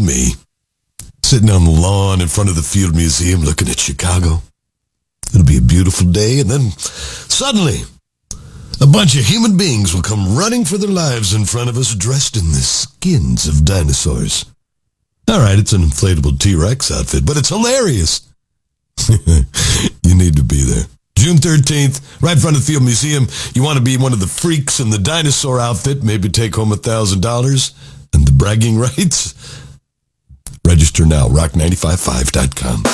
me, sitting on the lawn in front of the Field Museum looking at Chicago. It'll be a beautiful day, and then suddenly, a bunch of human beings will come running for their lives in front of us dressed in the skins of dinosaurs. All right, it's an inflatable T-Rex outfit, but it's hilarious. You need to be there. June 13th, right in front of the Field Museum. You want to be one of the freaks in the dinosaur outfit, maybe take home $1,000 and the bragging rights? Register now, rock955.com.